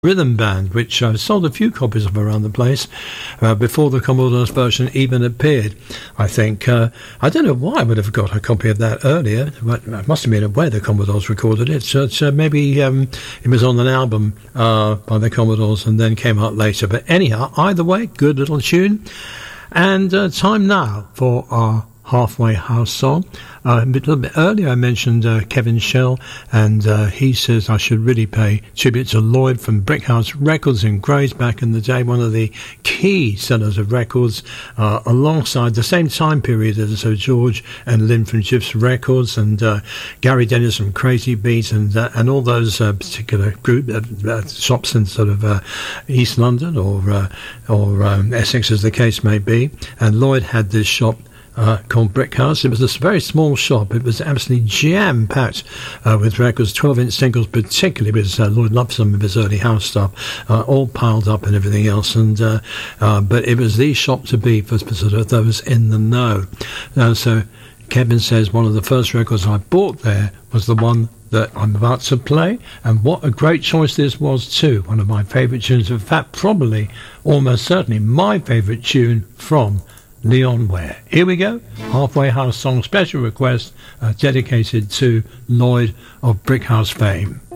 Rhythm Band, which sold a few copies of around the place before the Commodores version even appeared. I think I don't know why I would have got a copy of that earlier, but I must have been aware the Commodores recorded it. So maybe it was on an album by the Commodores and then came out later. But anyhow, either way, good little tune. And time now for our Halfway House song. A little bit earlier I mentioned Kevin Shell, and he says I should really pay tribute to Lloyd from Brickhouse Records in Grays back in the day, one of the key sellers of records, alongside the same time period as George and Lynn from Jif's Records, and Gary Dennis from Crazy Beats, and all those particular group shops in sort of East London or Essex, as the case may be. And Lloyd had this shop called Brickhouse. It was a very small shop. It was absolutely jam-packed with records, 12-inch singles particularly, because Lloyd loved some of his early house stuff, all piled up and everything else. And but it was the shop to be for sort of those in the know. So Kevin says one of the first records I bought there was the one that I'm about to play, and what a great choice this was too. One of my favourite tunes, in fact probably, almost certainly my favourite tune from Leon Ware. Here we go. Halfway House song, special request dedicated to Lloyd of Brickhouse fame.